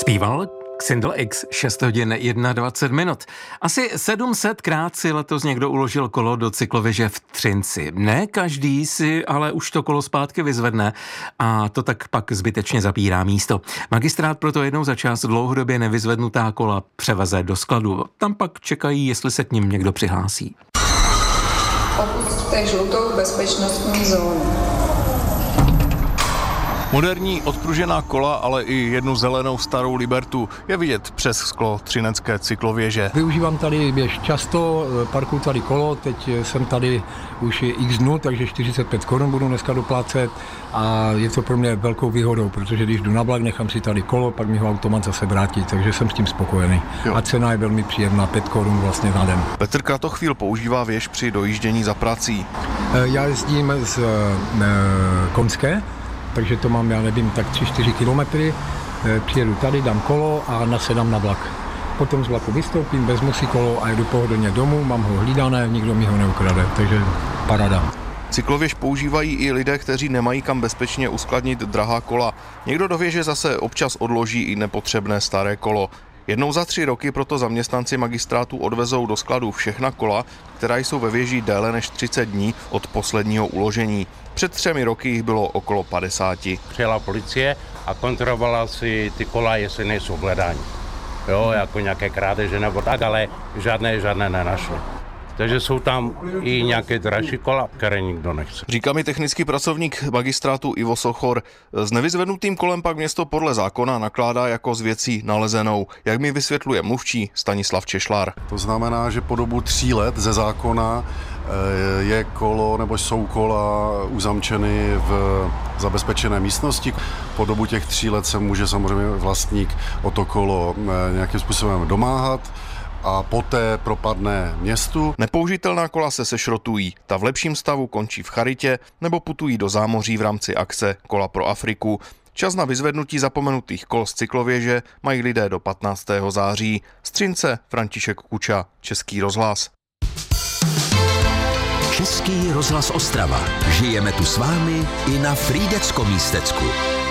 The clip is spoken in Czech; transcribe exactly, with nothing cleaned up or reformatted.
Zpíval Xindl X, šest hodin dvacet jedna minut. Asi sedm set krát si letos někdo uložil kolo do cyklověže v Třinci. Ne každý si ale už to kolo zpátky vyzvedne a to tak pak zbytečně zapírá místo. Magistrát proto jednou za čas dlouhodobě nevyzvednutá kola převeze do skladu. Tam pak čekají, jestli se k nim někdo přihlásí. Opusťte žlutou bezpečnostní zónu. Moderní odpružená kola, ale i jednu zelenou starou Libertu je vidět přes sklo třinecké cyklověže. Využívám tady běž často, parkuju tady kolo, teď jsem tady už x dnů, takže čtyřicet pět korun budu dneska doplácet a je to pro mě velkou výhodou, protože když jdu na vlak, nechám si tady kolo, pak mi ho automat zase vrátí, takže jsem s tím spokojený. Jo. A cena je velmi příjemná, pět korun vlastně na den. Petr Kratochvíl používá věž při dojíždění za prací. Já jezdím z e, Konské, takže to mám, já nevím, tak tři čtyři kilometry, přijedu tady, dám kolo a nasedám na vlak. Potom z vlaku vystoupím, vezmu si kolo a jedu pohodlně domů, mám ho hlídané, nikdo mi ho neukrade, takže parada. Cyklověž používají i lidé, kteří nemají kam bezpečně uskladnit drahá kola. Někdo do věže zase občas odloží i nepotřebné staré kolo. Jednou za tři roky proto zaměstnanci magistrátu odvezou do skladu všechna kola, která jsou ve věži déle než třicet dní od posledního uložení. Před třemi roky jich bylo okolo padesáti. Přijela policie a kontrolovala si ty kola, jestli nejsou v hledání. Jo, jako nějaké krádeže nebo tak, ale žádné, žádné nenašli. Takže jsou tam i nějaké dražší kola, které nikdo nechce. Říká mi technický pracovník magistrátu Ivo Sochor. S nevyzvednutým kolem pak město podle zákona nakládá jako s věcí nalezenou. Jak mi vysvětluje mluvčí Stanislav Češlár. To znamená, že po dobu tří let ze zákona je kolo nebo jsou kola uzamčeny v zabezpečené místnosti. Po dobu těch tří let se může samozřejmě vlastník o to kolo nějakým způsobem domáhat a poté propadne městu. Nepoužitelná kola se sešrotují. Ta v lepším stavu končí v charitě nebo putují do zámoří v rámci akce Kola pro Afriku. Čas na vyzvednutí zapomenutých kol z cyklověže mají lidé do patnáctého září. Z Třince František Kuča, Český rozhlas. Český rozhlas Ostrava. Žijeme tu s vámi i na Frýdecko-Místecku.